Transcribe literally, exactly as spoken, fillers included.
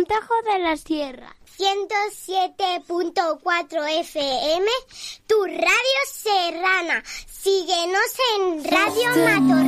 Montajo de la Sierra. ciento siete punto cuatro F M, tu radio serrana. Síguenos en Radio Matorral.